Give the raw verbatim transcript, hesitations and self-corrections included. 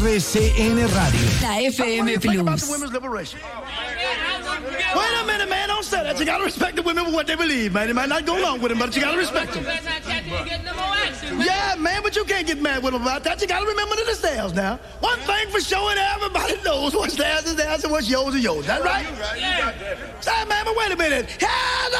R C N Radio. La F M Plus. Wait a minute, man. Don't say that. You gotta respect the women for what they believe, man. It might not go along with them, but you gotta respect them. Yeah, man, but you can't get mad with them about that. You gotta remember that it's theirs now. One thing for sure, and everybody knows what's theirs is theirs and what's yours is yours. That right? You got that. Say, man, but wait a minute. Hell